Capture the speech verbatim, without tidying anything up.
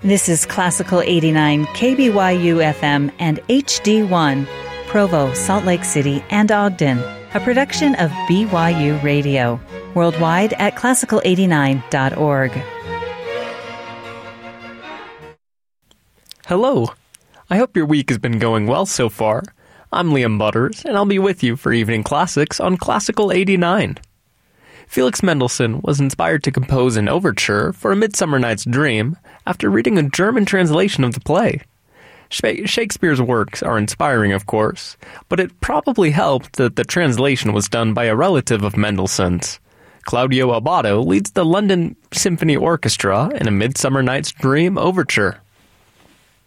This is Classical eighty-nine, K B Y U F M and H D one, Provo, Salt Lake City, and Ogden, a production of B Y U Radio, worldwide at classical eighty-nine dot org. Hello. I hope your week has been going well so far. I'm Liam Butters, and I'll be with you for Evening Classics on Classical eighty-nine. Felix Mendelssohn was inspired to compose an overture for A Midsummer Night's Dream after reading a German translation of the play. Shakespeare's works are inspiring, of course, but it probably helped that the translation was done by a relative of Mendelssohn's. Claudio Abbado leads the London Symphony Orchestra in A Midsummer Night's Dream overture.